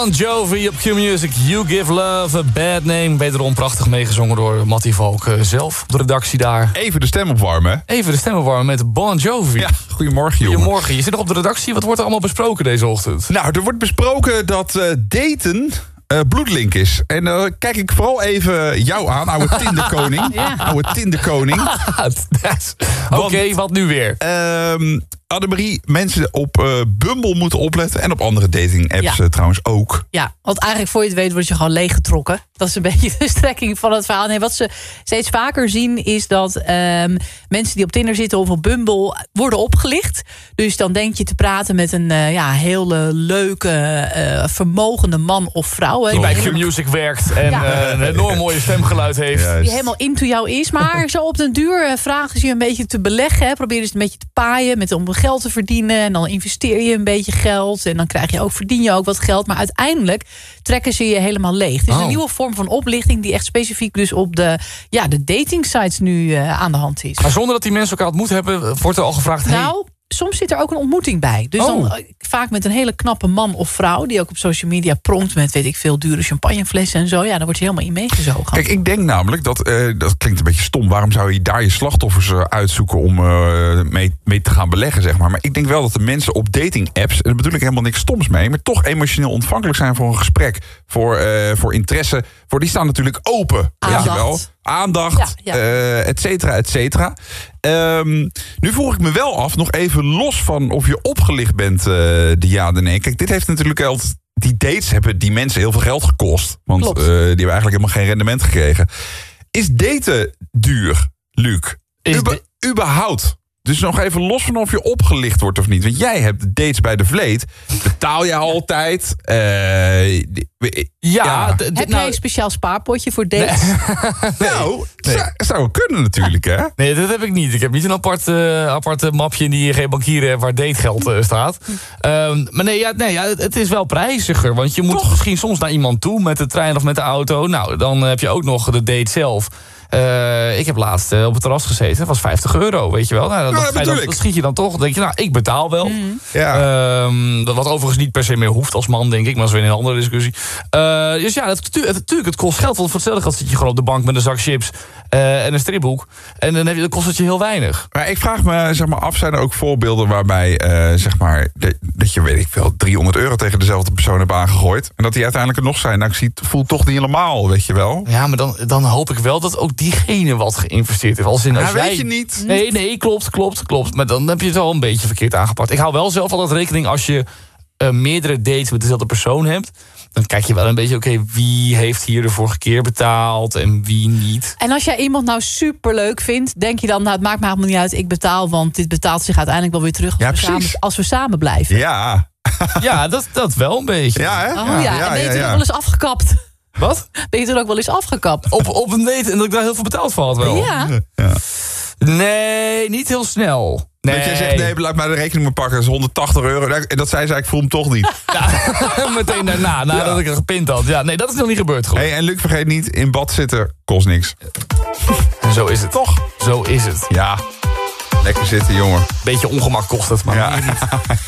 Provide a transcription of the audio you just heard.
Bon Jovi op Q-Music. You Give Love a Bad Name. Wederom prachtig meegezongen door Mattie Valk zelf. De redactie daar. Even de stem opwarmen, hè? Even de stem opwarmen met Bon Jovi. Ja, goedemorgen, jongen. Goedemorgen. Je zit nog op de redactie. Wat wordt er allemaal besproken deze ochtend? Nou, er wordt besproken dat daten bloedlink is. En dan kijk ik vooral even jou aan, oude Tinderkoning. Ja. Oude Tinderkoning. Oké, wat nu weer? Annemarie, mensen op Bumble moeten opletten. En op andere dating apps trouwens ook. Ja, want eigenlijk voor je het weet word je gewoon leeggetrokken. Dat is een beetje de strekking van het verhaal. Nee, wat ze steeds vaker zien is dat mensen die op Tinder zitten of op Bumble worden opgelicht. Dus dan denk je te praten met een hele leuke, vermogende man of vrouw. Die bij Q-Music werkt en een enorm mooie stemgeluid heeft. Juist. Die helemaal into jou is. Maar zo op den duur vragen ze je een beetje te beleggen. Hè. Proberen ze een beetje te paaien om geld te verdienen. En dan investeer je een beetje geld. En dan verdien je ook wat geld. Maar uiteindelijk trekken ze je helemaal leeg. Het is een nieuwe vorm van oplichting die echt specifiek dus op de dating sites nu aan de hand is. Maar zonder dat die mensen elkaar ontmoet hebben, wordt er al gevraagd... Nou, soms zit er ook een ontmoeting bij. Dus dan vaak met een hele knappe man of vrouw die ook op social media pronkt met, weet ik veel, dure champagneflessen en zo. Ja, daar wordt je helemaal in meegezogen. Kijk, ik denk namelijk dat klinkt een beetje stom. Waarom zou je daar je slachtoffers uitzoeken om mee te gaan beleggen, zeg maar. Maar ik denk wel dat de mensen op dating apps, en daar bedoel ik helemaal niks stoms mee, maar toch emotioneel ontvankelijk zijn voor een gesprek, voor interesse. Die staan natuurlijk open. Aandacht. Weet je wel. Aandacht, et cetera, et cetera. Nu vroeg ik me wel af, nog even los van of je opgelicht bent, de ja de nee. Kijk, dit heeft natuurlijk altijd, die dates hebben die mensen heel veel geld gekost. Want die hebben eigenlijk helemaal geen rendement gekregen. Is daten duur, Luc? Überhaupt? Dus nog even los van of je opgelicht wordt of niet. Want jij hebt dates bij de Vleet. Betaal jij altijd? Heb jij een speciaal spaarpotje voor dates? Nou, zou wel kunnen natuurlijk, hè? Nee, dat heb ik niet. Ik heb niet een apart mapje in die geen bankieren hebt waar dategeld staat. Maar het is wel prijziger. Want je moet misschien soms naar iemand toe met de trein of met de auto. Nou, dan heb je ook nog de date zelf. Ik heb laatst op het terras gezeten. Dat was €50, weet je wel. Nou, dat schiet je dan toch. Dan denk je, ik betaal wel. Wat overigens niet per se meer hoeft als man, denk ik. Maar dat is weer een andere discussie. Dus ja, natuurlijk, het kost geld. Want voor hetzelfde geld zit je gewoon op de bank met een zak chips en een stripboek. En dan kost het je heel weinig. Maar ik vraag me af, zijn er ook voorbeelden waarbij dat je, weet ik veel, €300 tegen dezelfde persoon hebt aangegooid. En dat die uiteindelijk er nog zijn. Nou, ik voel toch niet helemaal, weet je wel. Ja, maar dan hoop ik wel dat ook diegene wat geïnvesteerd heeft. Als weet je niet. Nee, klopt. Maar dan heb je het wel een beetje verkeerd aangepakt. Ik hou wel zelf altijd rekening als je meerdere dates met dezelfde persoon hebt. Dan kijk je wel een beetje, wie heeft hier de vorige keer betaald en wie niet. En als jij iemand nou superleuk vindt, denk je dan, het maakt me helemaal niet uit, ik betaal, want dit betaalt zich uiteindelijk wel weer terug als we samen blijven. Ja. Ja, dat wel een beetje. Ja, hè? En ben je toen ook wel eens afgekapt? Wat? Ben je toen ook wel eens afgekapt? Op een date en dat ik daar heel veel betaald voor had wel. Ja. Nee, niet heel snel. Nee. Dat jij zegt, laat maar de rekening maar pakken, dat is €180. En dat zei ze, ik voel hem toch niet. Meteen daarna, nadat ik er gepind had. Ja, nee, dat is nog niet gebeurd. Hey, en Luc, vergeet niet, in bad zitten kost niks. En zo is het. Toch? Zo is het. Ja, lekker zitten, jongen. Beetje ongemak kost het, maar meer niet.